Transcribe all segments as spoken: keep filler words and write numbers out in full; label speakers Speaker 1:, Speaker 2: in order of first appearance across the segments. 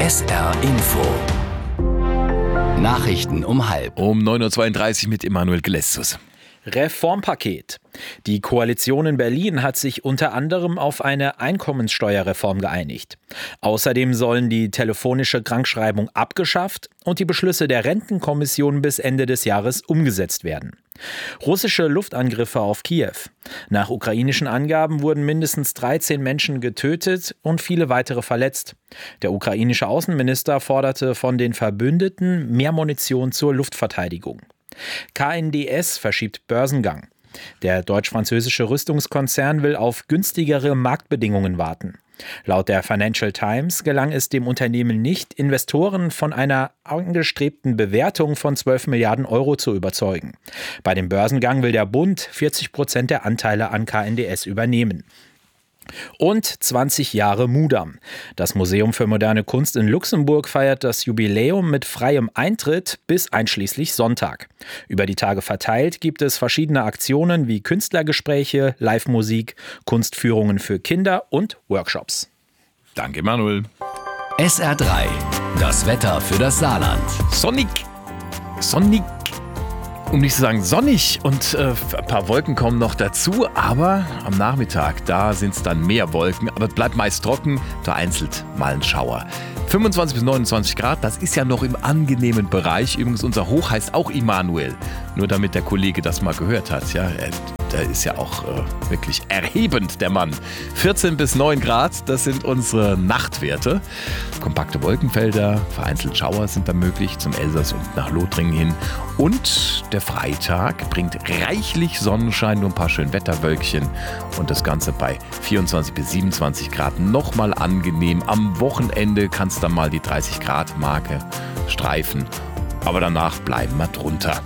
Speaker 1: S R Info. Nachrichten um halb.
Speaker 2: Um neun Uhr zweiunddreißig mit Emanuel Gelessus.
Speaker 3: Reformpaket. Die Koalition in Berlin hat sich unter anderem auf eine Einkommenssteuerreform geeinigt. Außerdem sollen die telefonische Krankschreibung abgeschafft und die Beschlüsse der Rentenkommission bis Ende des Jahres umgesetzt werden. Russische Luftangriffe auf Kiew. Nach ukrainischen Angaben wurden mindestens dreizehn Menschen getötet und viele weitere verletzt. Der ukrainische Außenminister forderte von den Verbündeten mehr Munition zur Luftverteidigung. K N D S verschiebt Börsengang. Der deutsch-französische Rüstungskonzern will auf günstigere Marktbedingungen warten. Laut der Financial Times gelang es dem Unternehmen nicht, Investoren von einer angestrebten Bewertung von zwölf Milliarden Euro zu überzeugen. Bei dem Börsengang will der Bund vierzig Prozent der Anteile an K N D S übernehmen. Und zwanzig Jahre Mudam. Das Museum für moderne Kunst in Luxemburg feiert das Jubiläum mit freiem Eintritt bis einschließlich Sonntag. Über die Tage verteilt gibt es verschiedene Aktionen wie Künstlergespräche, Live-Musik, Kunstführungen für Kinder und Workshops.
Speaker 2: Danke, Emanuel.
Speaker 1: S R drei. Das Wetter für das Saarland.
Speaker 2: Sonnig. Sonnig. Um nicht zu sagen sonnig, und äh, ein paar Wolken kommen noch dazu, aber am Nachmittag, da sind es dann mehr Wolken, aber es bleibt meist trocken, vereinzelt mal ein Schauer. fünfundzwanzig bis neunundzwanzig Grad, das ist ja noch im angenehmen Bereich. Übrigens, unser Hoch heißt auch Immanuel, nur damit der Kollege das mal gehört hat. Ja, der ist ja auch äh, wirklich erhebend, der Mann. vierzehn bis neun Grad, das sind unsere Nachtwerte. Kompakte Wolkenfelder, vereinzelt Schauer sind da möglich, zum Elsass und nach Lothringen hin. Und der Freitag bringt reichlich Sonnenschein, nur ein paar schön Wetterwölkchen und das Ganze bei vierundzwanzig bis siebenundzwanzig Grad nochmal angenehm. Am Wochenende kann es dann mal die dreißig Grad Marke streifen, aber danach bleiben wir drunter.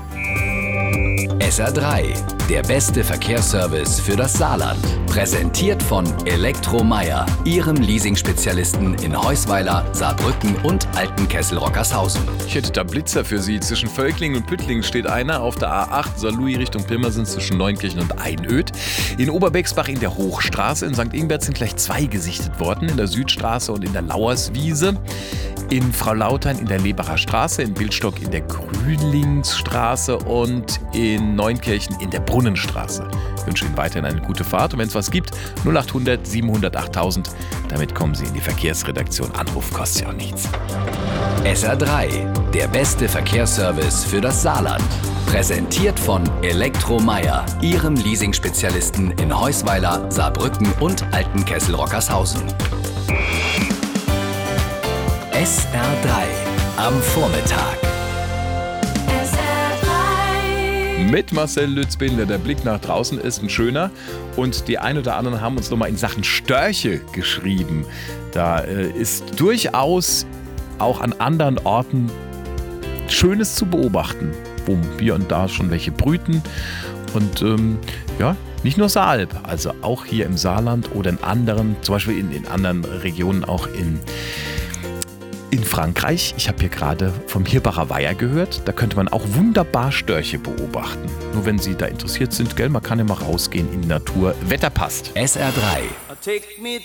Speaker 1: S R drei. Der beste Verkehrsservice für das Saarland. Präsentiert von Elektromeyer, Ihrem Leasing-Spezialisten in Heusweiler, Saarbrücken und Altenkessel-Rockershausen.
Speaker 2: Ich hätte da Blitzer für Sie. Zwischen Völklingen und Püttlingen steht einer. Auf der A acht Saarlouis Richtung Pirmasens zwischen Neunkirchen und Einöd. In Oberbexbach in der Hochstraße in Sankt Ingbert sind gleich zwei gesichtet worden. In der Südstraße und in der Lauerswiese. In Frauleutern in der Lebacher Straße, in Bildstock in der Grünlingsstraße und in Neunkirchen in der Brunnenstraße. Ich wünsche Ihnen weiterhin eine gute Fahrt und wenn es was gibt, null achthundert siebenhundert achttausend. Damit kommen Sie in die Verkehrsredaktion. Anruf kostet ja auch nichts.
Speaker 1: S R drei. Der beste Verkehrsservice für das Saarland. Präsentiert von Elektromeyer, Ihrem Leasing-Spezialisten in Heusweiler, Saarbrücken und Altenkessel-Rockershausen. S R drei am Vormittag.
Speaker 4: S R drei.
Speaker 2: Mit Marcel Lützbinder. Der Blick nach draußen ist ein schöner und die ein oder anderen haben uns nochmal in Sachen Störche geschrieben. Da äh, ist durchaus auch an anderen Orten Schönes zu beobachten, wo hier und da schon welche brüten und ähm, ja, nicht nur Saalb, also auch hier im Saarland oder in anderen, zum Beispiel in, in anderen Regionen, auch in In Frankreich, ich habe hier gerade vom Hirbacher Weiher gehört, da könnte man auch wunderbar Störche beobachten. Nur wenn Sie da interessiert sind, gell, man kann ja mal rausgehen in die Natur. Wetter passt.
Speaker 1: S R drei.
Speaker 5: Take me